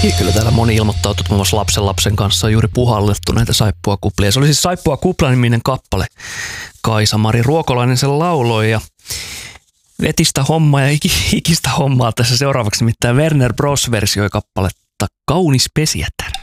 Kyllä täällä moni ilmoittautui, että muun muassa lapsen kanssa on juuri puhallettu näitä saippuakuplia. Se oli siis Saippuakupla-niminen kappale. Kaisa-Mari Ruokolainen sen lauloi ja vetistä hommaa ja hikistä hommaa tässä seuraavaksi, nimittäin Werner Bros versioi kappaletta Kaunis pesijätär.